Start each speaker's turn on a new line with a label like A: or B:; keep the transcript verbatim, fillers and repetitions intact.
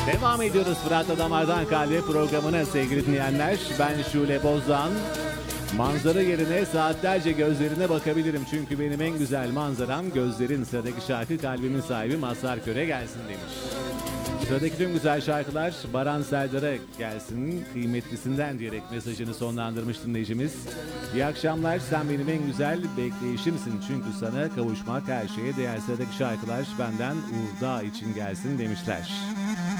A: Devam ediyoruz Fırat'la Damardan Kalbe programına sevgili dinleyenler. Ben Şule Bozdan. Manzara yerine saatlerce gözlerine bakabilirim. Çünkü benim en güzel manzaram gözlerin. Sıradaki şarkı kalbimin sahibi Mazhar Kör'e gelsin demiş. Sıradaki tüm güzel şarkılar Baran Serdar'a gelsin, kıymetlisinden diyerek mesajını sonlandırmış dinleyicimiz. İyi akşamlar, sen benim en güzel bekleyişimsin. Çünkü sana kavuşmak her şeye değer. Sıradaki şarkılar benden Uğur Dağ için gelsin demişler.